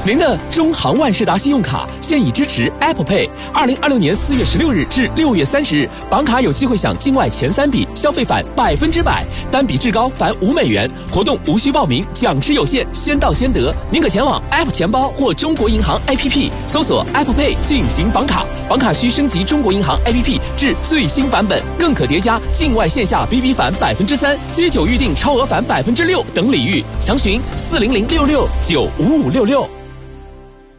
您的中航万事达信用卡现已支持 Apple Pay。2026年4月16日至6月30日，绑卡有机会享境外前3笔消费返100%，单笔至高返5美元。活动无需报名，奖池有限，先到先得。您可前往 App 钱包或中国银行 APP 搜索 Apple Pay 进行绑卡，绑卡需升级中国银行 APP 至最新版本，更可叠加境外线下 BB 返3%、街9预订超额返6%等礼遇。详询40066955566。